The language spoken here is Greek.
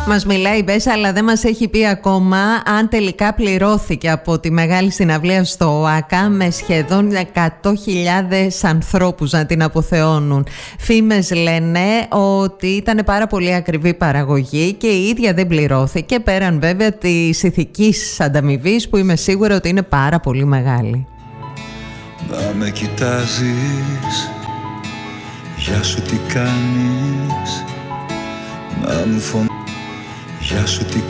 Μας μιλάει η Μπέσα, αλλά δεν μας έχει πει ακόμα αν τελικά πληρώθηκε από τη μεγάλη συναυλία στο ΟΑΚΑ με σχεδόν 100.000 ανθρώπους να την αποθεώνουν. Φήμες λένε ότι ήταν πάρα πολύ ακριβή παραγωγή και η ίδια δεν πληρώθηκε, πέραν βέβαια της ηθικής ανταμοιβής που είμαι σίγουρη ότι είναι πάρα πολύ μεγάλη. Να με κοιτάζεις, γεια σου τι κάνεις, να μου φωνάζεις, γεια σου τι